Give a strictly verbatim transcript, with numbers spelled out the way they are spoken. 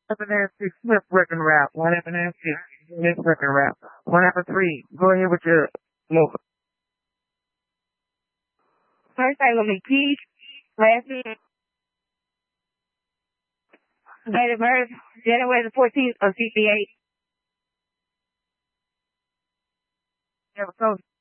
One after six, Smith wrecking route. One after six, Smith wrecking route. One after three, go ahead with your local. First name will be Keith. Last name, date of birth, January the fourteenth of sixty-eight. Never told